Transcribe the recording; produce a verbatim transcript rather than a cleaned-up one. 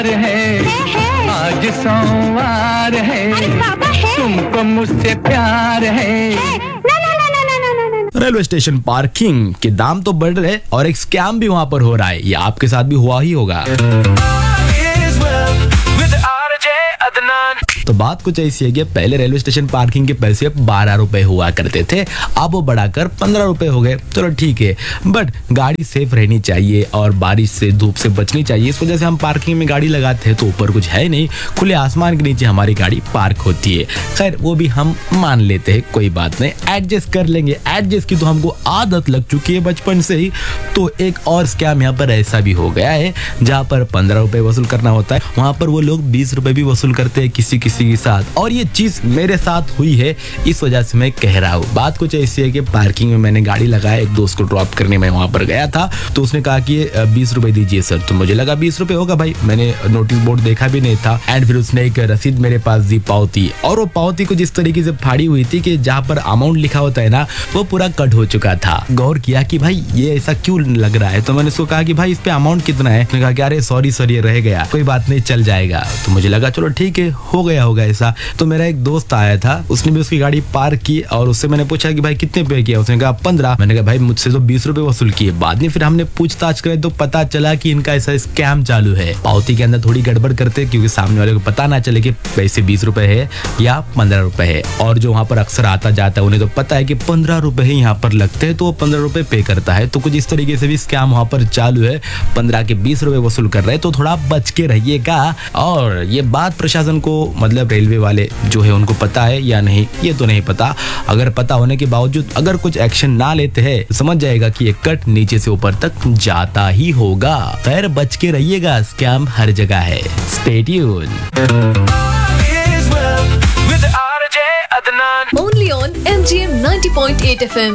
है, है, है। आज सोमवार है, अरे बाबा है, तुमको मुझसे प्यार है। है। ना ना ना ना ना ना ना ना ना। रेलवे स्टेशन पार्किंग के दाम तो बढ़ रहे और एक स्कैम भी वहां पर हो रहा है। ये आपके साथ भी हुआ ही होगा। तो बात कुछ ऐसी है कि पहले रेलवे स्टेशन पार्किंग के पैसे बारह रुपए हुआ करते थे, अब वो बढ़ाकर पंद्रह रुपए हो गए। चलो ठीक है, बट गाड़ी सेफ रहनी चाहिए और बारिश से धूप से बचनी चाहिए। इस वजह से हम पार्किंग में गाड़ी लगाते हैं तो ऊपर कुछ है नहीं, खुले आसमान के नीचे हमारी गाड़ी पार्क होती है। खैर वो भी हम मान लेते हैं, कोई बात नहीं, एडजस्ट कर लेंगे। एडजस्ट की तो हमको आदत लग चुकी है बचपन से ही। तो एक और स्कैम यहाँ पर ऐसा भी हो गया है, जहाँ पर पंद्रह रुपए वसूल करना होता है, वहां पर वो लोग बीस रुपए भी वसूल करते हैं किसी किसी के साथ। और ये चीज मेरे साथ हुई है, इस वजह से मैं कह रहा हूँ। बात कुछ ऐसी है कि पार्किंग में मैंने गाड़ी लगाया, एक दोस्त को ड्रॉप करने में वहां पर गया था, तो उसने कहा कि बीस रुपए दीजिए सर। तो मुझे लगा बीस रुपए होगा भाई, मैंने नोटिस बोर्ड देखा भी नहीं था। एंड फिर उसने एक रसीद मेरे पास दी, पावती, और वो पावती कुछ इस तरीके से फाड़ी हुई थी कि जहाँ पर अमाउंट लिखा होता है ना, वो पूरा कट हो चुका था। गौर किया कि भाई ये ऐसा क्यों लग रहा है, तो मैंने उसको कहा कि भाई इस पे अमाउंट कितना है। उसने कहा कि अरे सॉरी सॉरी रह गया, कोई बात नहीं चल जाएगा। तो मुझे लगा चलो ठीक है, हो गया होगा ऐसा। तो मेरा एक दोस्त आया था, उसने भी उसकी गाड़ी पार्क की और उससे मैंने पूछा कि भाई कितने पे किया। उसने कहा पंद्रह। मैंने कहा भाई मुझसे तो बीस रुपए वसूल किए। बाद में फिर हमने पूछताछ करे तो पता चला कि इनका ऐसा स्कैम चालू है। पावती के अंदर थोड़ी गड़बड़ करते क्योंकि सामने वाले को पता ना चले कि पैसे बीस रुपए है या पंद्रह रुपए है। और जो वहाँ पर अक्सर आता जाता है उन्हें तो पता है कि पंद्रह रुपए ही यहाँ पर लगते हैं, तो वो पंद्रह रुपए पे करता है। तो कुछ इस तरीके से भी स्कैम वहाँ पर चालू है, पंद्रह के बीस रुपए वसूल कर रहे हैं, तो थोड़ा बच के रहिएगा। और ये बात प्रशासन को, मतलब रेलवे वाले जो है, उनको पता है या नहीं ये तो नहीं पता। अगर पता होने के बावजूद अगर कुछ एक्शन ना लेते हैं तो समझ जाएगा कि ये कट नीचे से ऊपर तक जाता ही होगा। खैर बच के रहिएगा, स्कैम हर जगह है। Stay tune. Only on M G M ninety point eight F M.